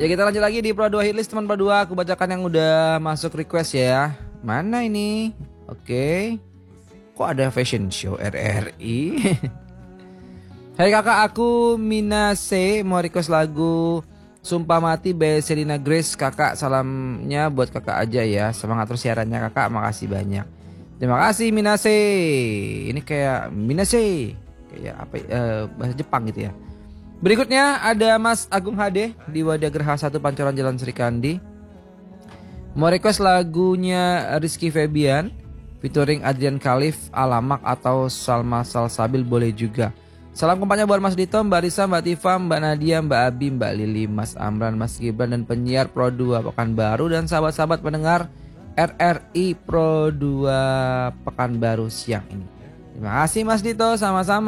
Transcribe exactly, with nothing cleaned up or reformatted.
Ya kita lanjut lagi di Pro dua Hitlist teman Pro dua. Aku bacakan yang udah masuk request ya. Mana ini? Oke. Kok ada fashion show R R I? Hai kakak, aku Mina C, mau request lagu Sumpah Mati by Selena Grace. Kakak, salamnya buat kakak aja ya. Semangat terus siarannya kakak, makasih banyak. Terima kasih Mina C. Ini kayak Mina C, kayak apa uh, bahasa Jepang gitu ya. Berikutnya ada Mas Agung H D di Wadagraha satu Pancoran Jalan Serikandi. Mau request lagunya Rizky Febian featuring Adrian Khalif, Alamak atau Salma Salsabil boleh juga. Salam kompanya buat Mas Dito, Mbak Risa, Mbak Tifa, Mbak Nadia, Mbak Abi, Mbak Lili, Mas Amran, Mas Gibran dan penyiar Pro dua Pekanbaru dan sahabat-sahabat pendengar R R I Pro dua Pekanbaru siang ini. Terima kasih Mas Dito, sama-sama.